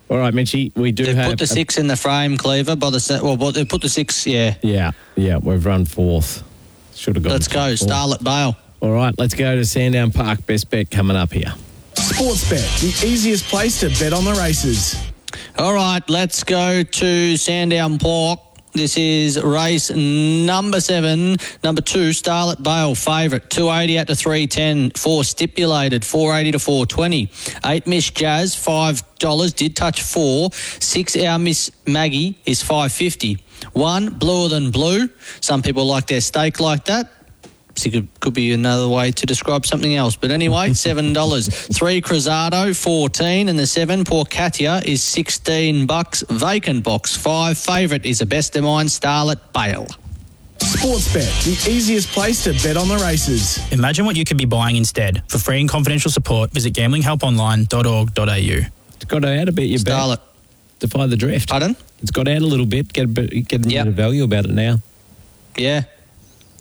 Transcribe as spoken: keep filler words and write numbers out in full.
All right, Mitchie, we do They've have... put the six in the frame, Cleaver, by the set. Well, well, they've put the six, yeah. Yeah, yeah, we've run fourth. Should have gone Let's go, fourth. Starlet Bale. All right, let's go to Sandown Park. Best bet coming up here. Sportsbet, the easiest place to bet on the races. All right, let's go to Sandown Park. This is race number seven, number two, Starlet Bale, favourite, two eighty out to three ten, four stipulated, four eighty to four twenty. Eight Miss Jazz, five dollars, did touch four. Six Our Miss Maggie is five fifty. One, Bluer Than Blue. Some people like their steak like that. It could, could be another way to describe something else. But anyway, seven dollars. Three, Cruzado, fourteen. And the seven, Poor Katia, is sixteen bucks. Vacant box five. Favourite is a best of mine, Starlet Bale. Sportsbet, the easiest place to bet on the races. Imagine what you could be buying instead. For free and confidential support, visit gambling help online dot org dot a u. It's got to add a bit, your bet. Starlet. Defy the drift. Pardon? It's got to add a little bit. Get a bit, get a bit Yep. of value about it now. Yeah.